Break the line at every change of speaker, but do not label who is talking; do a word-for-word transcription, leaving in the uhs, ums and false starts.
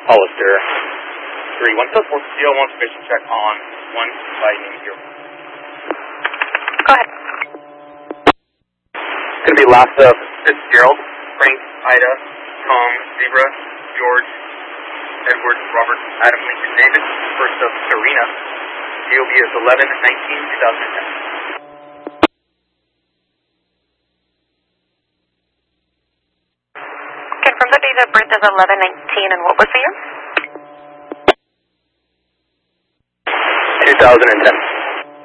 Hollister three one four zero one permission check on one Lightning zero.
Go ahead.
It's going to be Lassa Fitzgerald, Frank, Ida, Tom, Zebra, George, Edward, Robert, Adam, Lincoln, David, first of Serena. D O B is eleven nineteen two thousand ten.
Confirm the date of birth is eleven nineteen, and what was the year?
two thousand ten.